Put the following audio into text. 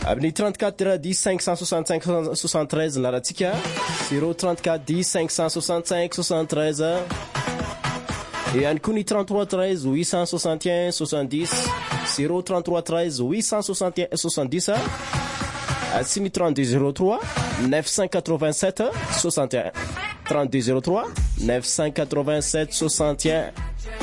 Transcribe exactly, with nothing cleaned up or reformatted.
Amin'ny trente-quatre dix cinq cent soixante-cinq soixante-treize naratsika zéro trente-quatre dix cinq cent soixante-cinq soixante-treize et ihany koa ny trente-trois treize huit cent soixante et un soixante-dix zéro trente-trois treize huit cent soixante et un soixante-dix sy ny trente-deux zéro trois neuf cent quatre-vingt-sept soixante et un trente-deux zéro trois neuf cent quatre-vingt-sept soixante et un